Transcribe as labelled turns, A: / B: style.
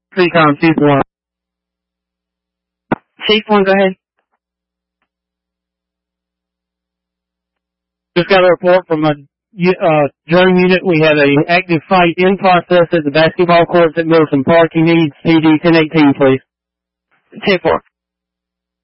A: Recon, Chief 1.
B: Chief 1, go ahead.
A: Just got a report from a drone unit. We had an active fight in process at the basketball courts at Milton Park. You need PD 1018, please.
B: 10-4.